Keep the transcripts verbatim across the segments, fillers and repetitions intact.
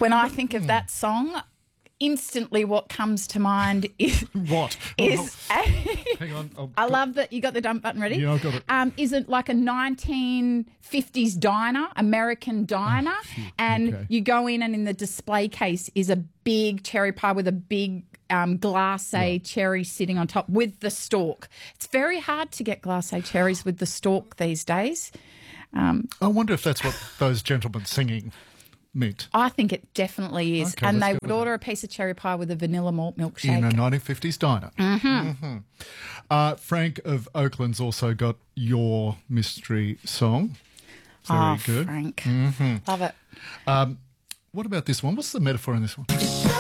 When I think of that song, instantly what comes to mind is... What? Is Oh, hang on. I'll I go- love that. You got the dump button ready? Yeah, I've got it. Um, is it like a nineteen fifties diner, American diner? Oh, phew. And Okay. you go in and in the display case is a big cherry pie with a big um, glacé cherry sitting on top with the stalk. It's very hard to get glacé cherries with the stalk these days. Um, I wonder if that's what those gentlemen singing meant. I think it definitely is. Okay, and let's they go would with order a piece of cherry pie with a vanilla malt milkshake. In a nineteen fifties diner. Mm-hmm. Mm-hmm. Uh, Frank of Oakland's also got your mystery song. Very oh, good. Frank. Mm-hmm. Love it. Um, what about this one? What's the metaphor in this one?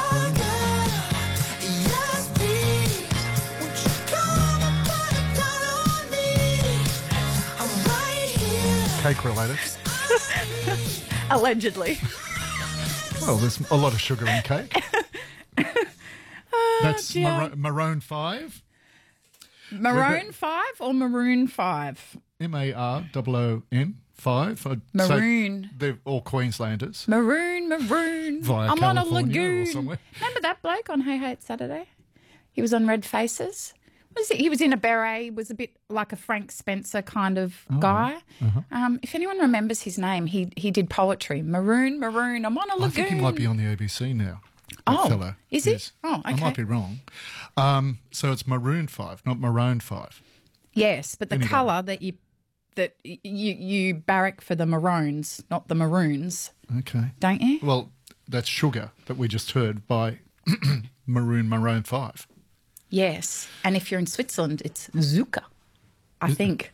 Cake related. Allegedly. Well, there's a lot of sugar in cake. That's dear. Maro- Maroon five. Maroon five or Maroon five? M A R O O N five. I'd say Maroon. they're all Queenslanders. Maroon, maroon. Via I'm on a California or lagoon. somewhere. Remember that bloke on Hey Hey It's Saturday? He was on Red Faces. Was he, he was in a beret, was a bit like a Frank Spencer kind of guy. Uh-huh. Um, if anyone remembers his name, he he did poetry. Maroon, maroon, I'm on a lagoon. I think he might be on the A B C now. that Oh, fellow. is he? Yes. Oh, I okay. might be wrong. Um, so it's Maroon five, not Maroon five. Yes, but the Anyway. colour that you that y- you you barrack for the maroons, not the maroons, Okay. don't you? Well, that's Sugar that we just heard by Maroon Maroon five. Yes, and if you're in Switzerland, it's Zucker, I think.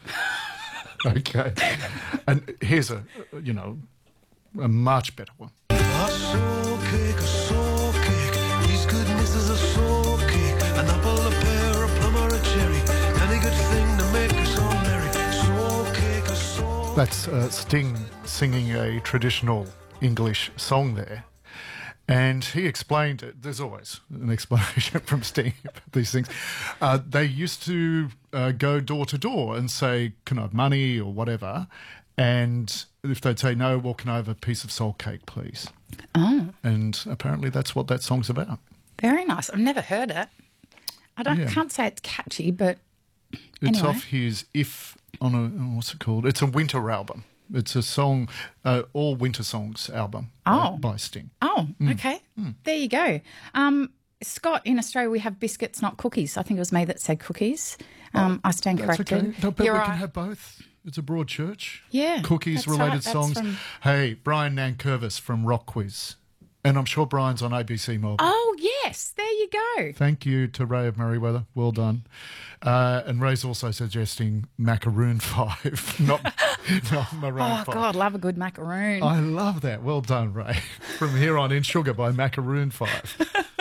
Okay. And here's a, you know, a much better one. A soul cake, a soul cake. These goodnesses are soul cake. An apple, a pear, a plum, or a cherry. Any good thing to make us all merry. Soul cake, a soul. That's uh, Sting singing a traditional English song there. And he explained it. There's always an explanation from Sting about these things. Uh, they used to uh, go door to door and say, can I have money or whatever? And if they'd say no, well, can I have a piece of soul cake, please? Oh, And apparently that's what that song's about. very nice. I've never heard it. I don't Yeah. can't say it's catchy, but It's Anyway. off his If on a, oh, what's it called? It's a winter album. It's a song, uh, all winter songs album uh, Oh. by Sting. oh, okay. There you go. Um, Scott, in Australia, we have biscuits, not cookies. I think it was me that said cookies. Um, I stand That's corrected. okay. No, but You're we right. can have both. It's a broad church. Yeah, Cookies that's related right. That's songs. from- Hey, Brian Nankervis from Rock Quiz. And I'm sure Brian's on A B C Melbourne. Oh, yes. There you go. Thank you to Ray of Merriweather. Well done. Uh, and Ray's also suggesting Macaroon five, not, not Maroon Oh, five. God, love a good macaroon. I love that. Well done, Ray. From here on in, Sugar by Macaroon five.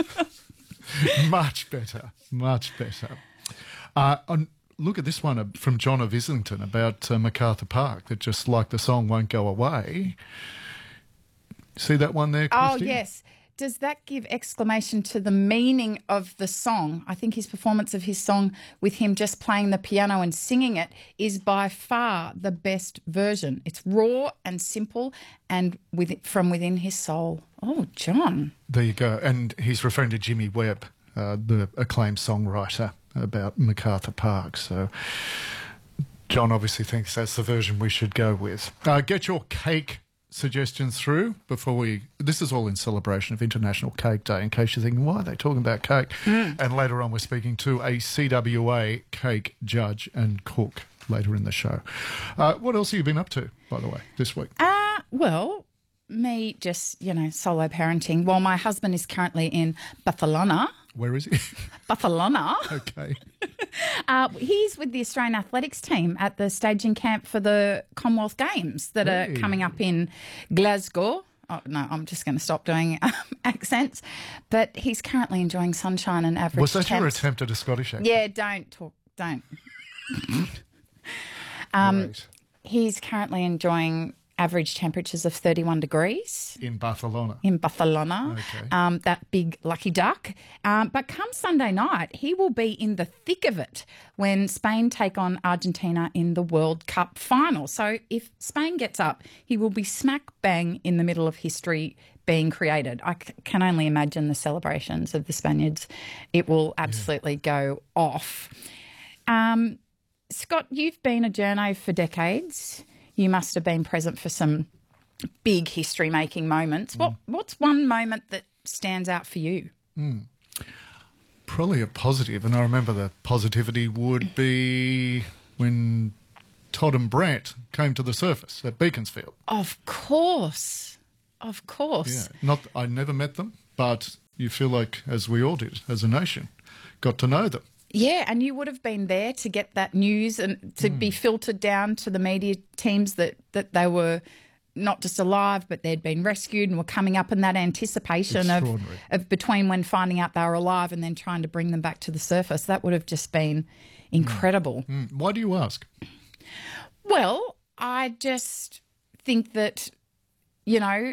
Much better. Much better. Uh, on, look at this one uh, from John of Islington about uh, MacArthur Park, that just like the song won't go away. See that one there, Oh, Christy? yes. Does that give exclamation to the meaning of the song? I think his performance of his song with him just playing the piano and singing it is by far the best version. It's raw and simple and with, from within his soul. Oh, John. There you go. And he's referring to Jimmy Webb, uh, the acclaimed songwriter about MacArthur Park. So John obviously thinks that's the version we should go with. Uh, get your cake suggestions through before we... This is all in celebration of International Cake Day, in case you're thinking, why are they talking about cake? And later on we're speaking to a C W A cake judge and cook later in the show. Uh, what else have you been up to, by the way, this week? Uh, well, me just, you know, solo parenting. Well, my husband is currently in Barcelona. Where is he? Barcelona. Okay. Uh, he's with the Australian athletics team at the staging camp for the Commonwealth Games that Hey. are coming up in Glasgow. Oh, no, I'm just going to stop doing um, accents. But he's currently enjoying sunshine and average Was that your temps. attempt at a Scottish accent? Yeah, don't talk, don't. um, Right. He's currently enjoying average temperatures of thirty-one degrees. In Barcelona. In Barcelona, Okay. um, that big lucky duck. Um, but come Sunday night, he will be in the thick of it when Spain take on Argentina in the World Cup final. So if Spain gets up, he will be smack bang in the middle of history being created. I c- can only imagine the celebrations of the Spaniards. It will absolutely go off. Um, Scott, you've been a journo for decades. You must have been present for some big history-making moments. What What's one moment that stands out for you? Probably a positive, and I remember the positivity would be when Todd and Brant came to the surface at Beaconsfield. Of course. Of Yeah, course. not I never met them, but you feel like, as we all did as a nation, got to know them. Yeah, and you would have been there to get that news and to be filtered down to the media teams that, that they were not just alive, but they'd been rescued and were coming up, in that anticipation of, Extraordinary. of between when finding out they were alive and then trying to bring them back to the surface. That would have just been incredible. Mm, Why do you ask? Well, I just think that, you know,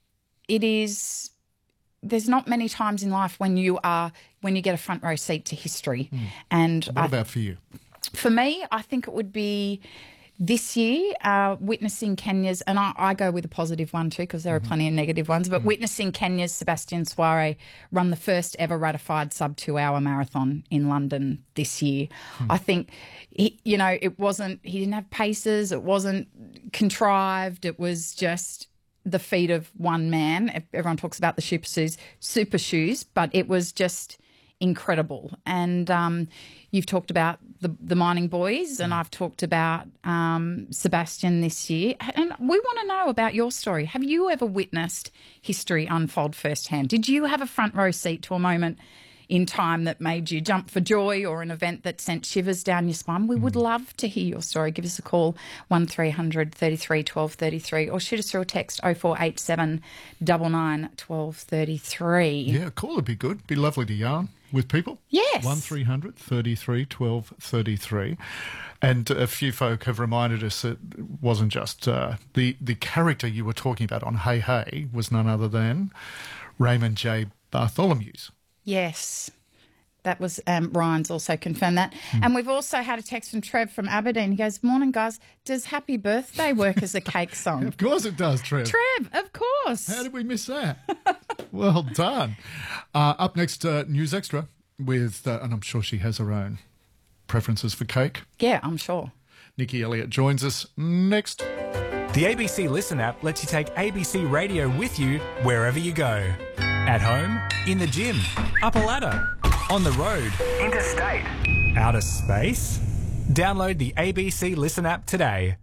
it is, there's not many times in life when you are, when you get a front row seat to history. And What I, about for you? for me, I think it would be this year, uh, witnessing Kenya's, and I, I go with a positive one too because there are plenty of negative ones, but witnessing Kenya's Sebastian Soare run the first ever ratified sub two hour marathon in London this year. I think, he, you know, it wasn't, he didn't have paces, it wasn't contrived, it was just the feat of one man. Everyone talks about the super shoes, super shoes, but it was just incredible. And um, you've talked about the, the mining boys, and I've talked about um, Sebastian this year. And we want to know about your story. Have you ever witnessed history unfold firsthand? Did you have a front row seat to a moment in time that made you jump for joy, or an event that sent shivers down your spine? We would love to hear your story. Give us a call, one three hundred thirty-three twelve thirty-three, or shoot us through a text, oh four eight seven nine nine twelve thirty-three. Yeah, a call would be good. Be lovely to yarn with people. Yes. one three hundred thirty-three twelve thirty-three. And a few folk have reminded us that it wasn't just uh, the, the character you were talking about on Hey Hey was none other than Raymond J. Bartholomew's. Yes. That was, um, Ryan's also confirmed that. And we've also had a text from Trev from Aberdeen. He goes, morning, guys. Does Happy Birthday work as a cake song? Of course it does, Trev. Trev, of course. How did we miss that? Well done. Uh, up next, uh, News Extra with, uh, and I'm sure she has her own preferences for cake. Yeah, I'm sure. Nikki Elliott joins us next. The A B C Listen app lets you take A B C Radio with you wherever you go. At home, in the gym, up a ladder, on the road, interstate, outer space. Download the A B C Listen app today.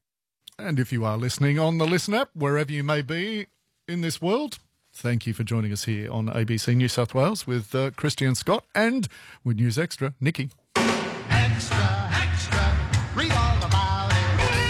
And if you are listening on the Listen app, wherever you may be in this world, thank you for joining us here on A B C New South Wales with uh, Christy and Scott, and with News Extra, Nikki. Extra, extra, read all about it.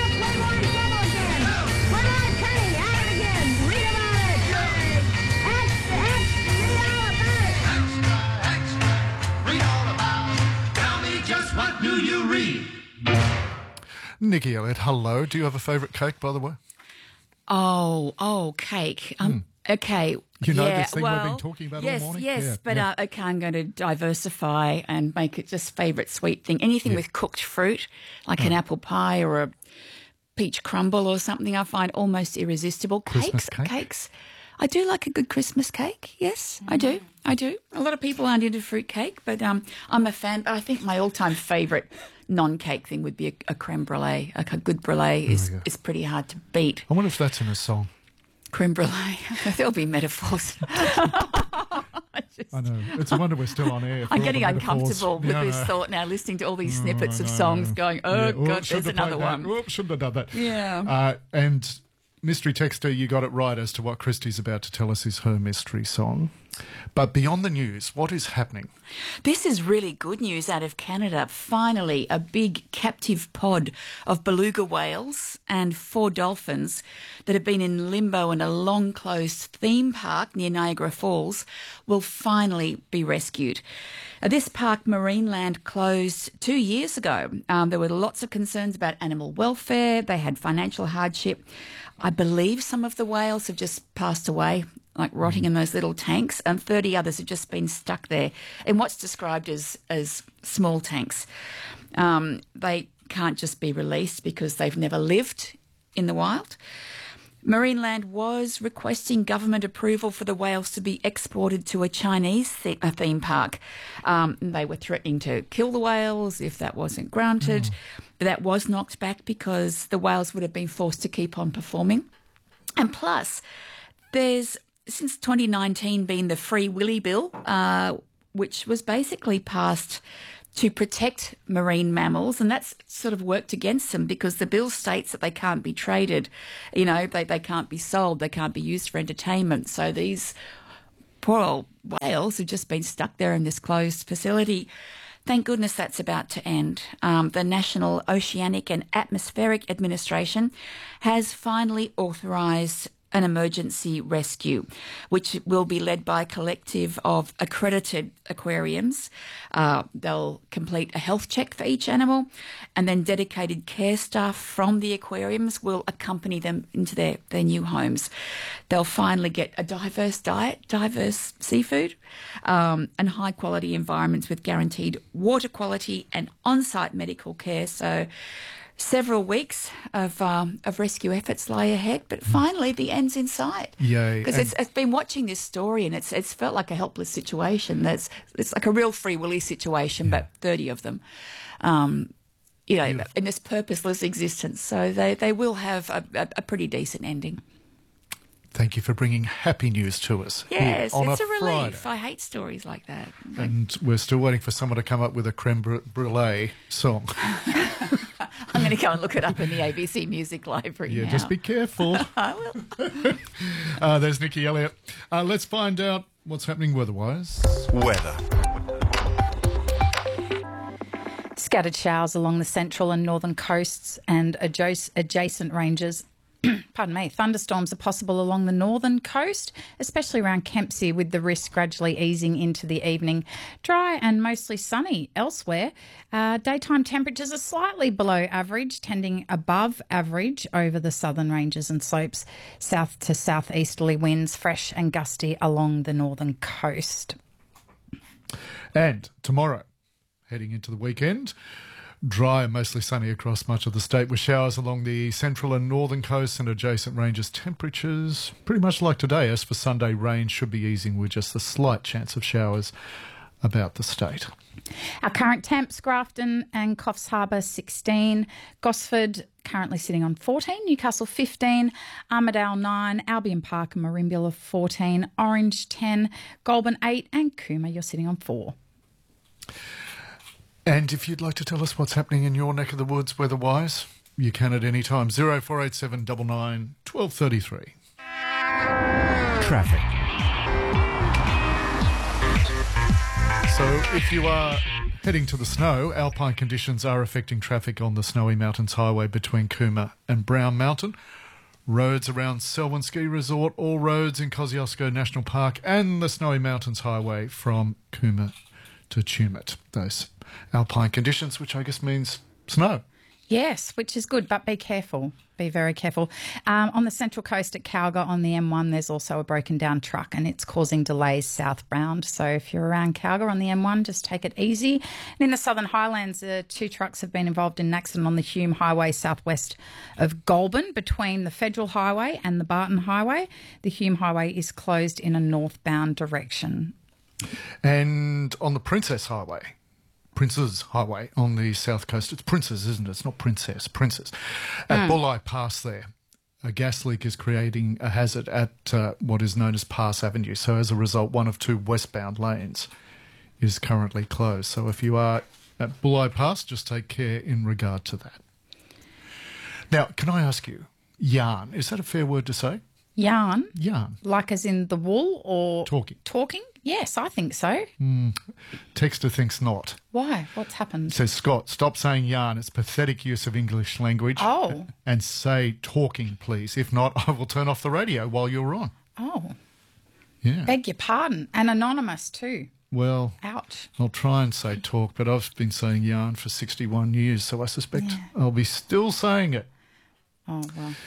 Extra, extra, read all about it. Tell me just what do you read? Nikki Elliott, hello. Do you have a favourite cake, by the way? Oh, oh, cake. Um, Okay. You know yeah, this thing we've well, been talking about all yes, morning? Yes, Yeah, but yeah. Uh, okay, I'm going to diversify and make it just favourite sweet thing. Anything with cooked fruit, like Oh. an apple pie or a peach crumble or something, I find almost irresistible. Christmas Cakes, cake? cakes. I do like a good Christmas cake. Yes, I do. I do. A lot of people aren't into fruit cake, but um, I'm a fan. I think my all-time favourite non-cake thing would be a, a creme brulee. Like a good brulee is, yeah. is pretty hard to beat. I wonder if that's in a song. Creme brulee. There'll be metaphors. I know. It's a wonder we're still on air. for I'm all getting the metaphors. uncomfortable with Yeah, I this know. thought now, listening to all these Oh, snippets I of know. songs going, oh, Yeah. God, Oops, there's shouldn't have another played that. one. Oops, shouldn't have done that. Yeah. Uh, and mystery texter, you got it right as to what Christy's about to tell us is her mystery song. But beyond the news, what is happening? This is really good news out of Canada. Finally, a big captive pod of beluga whales and four dolphins that have been in limbo in a long-closed theme park near Niagara Falls will finally be rescued. Uh, This park, Marineland, closed two years ago. Um, there were lots of concerns about animal welfare. They had financial hardship. I believe some of the whales have just passed away, like rotting in those little tanks, and thirty others have just been stuck there in what's described as, as small tanks. Um, they can't just be released because they've never lived in the wild. Marineland was requesting government approval for the whales to be exported to a Chinese th- a theme park. Um, they were threatening to kill the whales if that wasn't granted. Mm. That was knocked back because the whales would have been forced to keep on performing. And plus, there's, since twenty nineteen, been the Free Willy Bill, uh, which was basically passed to protect marine mammals, and that's sort of worked against them because the bill states that they can't be traded, you know, they, they can't be sold, they can't be used for entertainment. So these poor old whales have just been stuck there in this closed facility. Thank goodness that's about to end. Um, the National Oceanic and Atmospheric Administration has finally authorised an emergency rescue, which will be led by a collective of accredited aquariums. Uh, they'll complete a health check for each animal, and then dedicated care staff from the aquariums will accompany them into their, their new homes. They'll finally get a diverse diet, diverse seafood, um, and high-quality environments with guaranteed water quality and on-site medical care. So several weeks of um, of rescue efforts lie ahead, but finally the end's in sight. Yay. Because it's, it's been watching this story and it's it's felt like a helpless situation. That's It's like a real Free Willy situation, yeah. But thirty of them, um, you know, Beautiful. In this purposeless existence. So they, they will have a, a, a pretty decent ending. Thank you for bringing happy news to us. Yes, on it's a, a relief. Friday. I hate stories like that. And we're still waiting for someone to come up with a creme brulee song. I'm going to go and look it up in the A B C Music Library Yeah, now. just be careful. I will. uh, there's Nikki Elliott. Uh, let's find out what's happening weather-wise. Weather. Scattered showers along the central and northern coasts and adjacent ranges. Pardon me, thunderstorms are possible along the northern coast, especially around Kempsey, with the risk gradually easing into the evening. Dry and mostly sunny elsewhere. Uh, daytime temperatures are slightly below average, tending above average over the southern ranges and slopes. South to southeasterly winds, fresh and gusty along the northern coast. And tomorrow, heading into the weekend, dry and mostly sunny across much of the state with showers along the central and northern coasts and adjacent ranges. Temperatures pretty much like today. As for Sunday, rain should be easing with just a slight chance of showers about the state. Our current temps, Grafton and Coffs Harbour sixteen, Gosford currently sitting on fourteen, Newcastle fifteen, Armidale nine, Albion Park and Merimbula fourteen, Orange ten, Goulburn eight and Cooma you're sitting on four. And if you'd like to tell us what's happening in your neck of the woods weather-wise, you can at any time. zero four eight seven nine nine one two three three. Traffic. So if you are heading to the snow, alpine conditions are affecting traffic on the Snowy Mountains Highway between Cooma and Brown Mountain. Roads around Selwyn Ski Resort, all roads in Kosciuszko National Park and the Snowy Mountains Highway from Cooma to Tumut. Those alpine conditions, which I guess means snow. Yes, which is good, but be careful. Be very careful. Um, on the Central Coast at Calgary on the M one, there's also a broken down truck and it's causing delays southbound. So if you're around Calgary on the M one, just take it easy. And in the Southern Highlands, uh, two trucks have been involved in an accident on the Hume Highway southwest of Goulburn between the Federal Highway and the Barton Highway. The Hume Highway is closed in a northbound direction. And on the Princess Highway, Princes Highway on the south coast. It's Princes, isn't it? It's not Princess, Princes. At mm. Bulli Pass there, a gas leak is creating a hazard at uh, what is known as Pass Avenue. So as a result, one of two westbound lanes is currently closed. So if you are at Bulli Pass, just take care in regard to that. Now, can I ask you, yarn, is that a fair word to say? Yarn? Yarn. Like as in the wool or... Talking. Talking? Yes, I think so. Mm. Texter thinks not. Why? What's happened? Says, Scott, stop saying yarn. It's pathetic use of English language. Oh. And say talking, please. If not, I will turn off the radio while you're on. Oh. Yeah. Beg your pardon. And anonymous too. Well, ouch. I'll try and say talk, but I've been saying yarn for sixty-one years, so I suspect yeah. I'll be still saying it. Oh, well.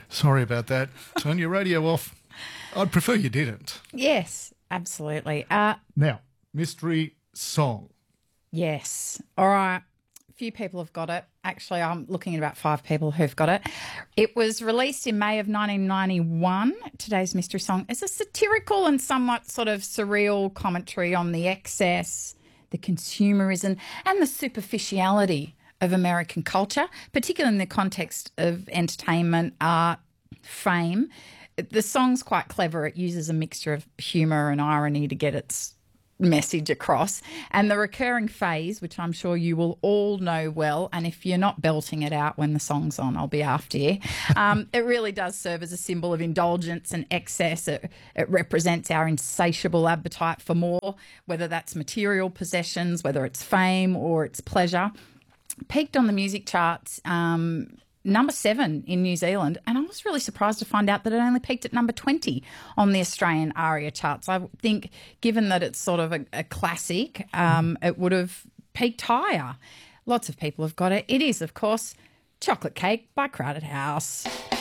Sorry about that. Turn your radio off. I'd prefer you didn't. Yes, absolutely. Uh, Now, mystery song. yes. All right. A few people have got it. Actually, I'm looking at about five people who've got it. It was released in May of nineteen ninety-one. Today's mystery song is a satirical and somewhat sort of surreal commentary on the excess, the consumerism, and the superficiality of American culture, particularly in the context of entertainment, art, fame. The song's quite clever. It uses a mixture of humour and irony to get its message across. And the recurring phase, which I'm sure you will all know well, and if you're not belting it out when the song's on, I'll be after you. Um, it really does serve as a symbol of indulgence and excess. It, it represents our insatiable appetite for more, whether that's material possessions, whether it's fame or it's pleasure. Peaked on the music charts, um, number seven in New Zealand, and I was really surprised to find out that it only peaked at number twenty on the Australian ARIA charts. I think, given that it's sort of a, a classic, um, it would have peaked higher. Lots of people have got it. It is, of course, Chocolate Cake by Crowded House.